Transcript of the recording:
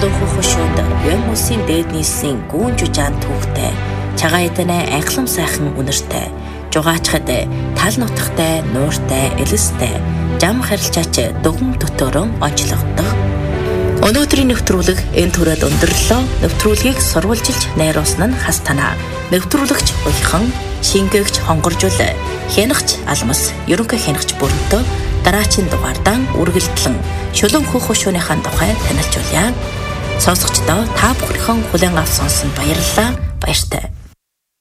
шулуун хөхөшөөд юм усын дээд нийслэлийн гүүн жужаан түүхтэй, цагаан эдэнэ анхлам сайхан үнэртэй, жугаачхад тал нутагтай, нууртай, элэстэй, жам харилцаач дөгөн төтөөрөн онцлогддог. Өнөөдрийн нэвтрүүлэг энэ төрөд өндөрлөө. Нэвтрүүлгийг сурвалжилж найруулсан нь Хас танаа. Нэвтрүүлэгч Уйхан, шингээгч Хонгоржул, хянагч Алмас, ерөнхий хянагч Бүрэнтөө дараачийн дугаардаа үргэлжлэн шулуун хөхөшөөнийхэн тухай танилцуулъя. Сонсогчдоо та бүхэн хүлээн авсан сонсон баярлалаа. Баяртай.